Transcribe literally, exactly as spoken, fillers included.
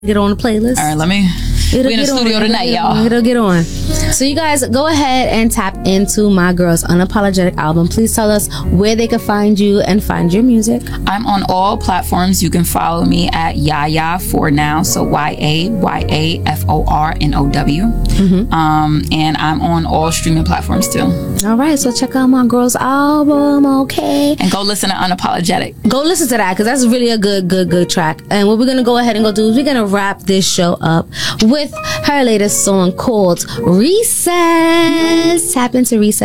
Get on the playlist. All right, let me. It'll We're in the studio on. tonight, It'll y'all. It'll get on. So you guys go ahead and tap into My Girl's Unapologetic album. Please tell us where they can find you and find your music. I'm on all platforms. You can follow me at Yaya for now. So Y A Y A F O R N O W. Mm-hmm. Um, and I'm on all streaming platforms too. All right, so check out My Girl's album, okay? And go listen to Unapologetic. Go listen to that because that's really a good, good, good track. And what we're gonna go ahead and go do is we're gonna wrap this show up with her latest song called Recess. Tap into Recess.